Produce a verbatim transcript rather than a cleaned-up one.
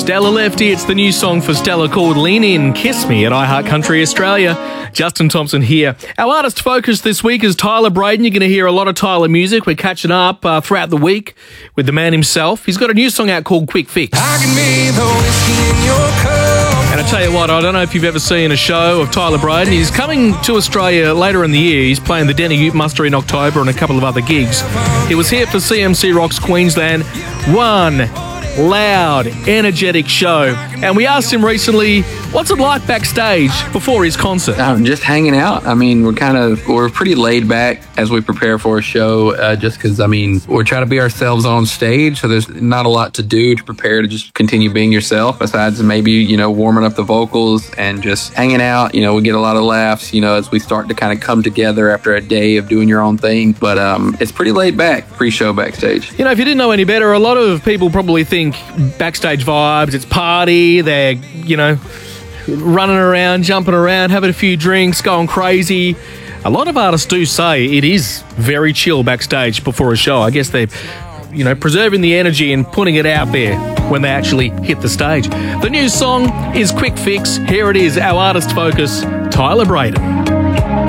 Stella Lefty. It's the new song for Stella called Lean In, Kiss Me at iHeart Country Australia. Justin Thompson here. Our artist focus this week is Tyler Braden. You're going to hear a lot of Tyler music. We're catching up uh, throughout the week with the man himself. He's got a new song out called Quick Fix. I can be the whiskey in your cup. And I tell you what, I don't know if you've ever seen a show of Tyler Braden. He's coming to Australia later in the year. He's playing the Denny Ute Muster in October and a couple of other gigs. He was here for C M C Rocks Queensland. One loud, energetic show. And we asked him recently, what's it like backstage before his concert? Um, just hanging out. I mean, we're kind of, we're pretty laid back as we prepare for a show, uh, just because, I mean, we're trying to be ourselves on stage, so there's not a lot to do to prepare to just continue being yourself, besides maybe, you know, warming up the vocals and just hanging out. You know, we get a lot of laughs, you know, as we start to kind of come together after a day of doing your own thing. But um, it's pretty laid back, pre-show backstage. You know, if you didn't know any better, a lot of people probably think backstage vibes, it's party, they're, you know, running around, jumping around, having a few drinks, going crazy. A lot of artists do say it is very chill backstage before a show. I guess they're, you know, preserving the energy and putting it out there when they actually hit the stage. The new song is Quick Fix. Here it is, our artist focus, Tyler Braden.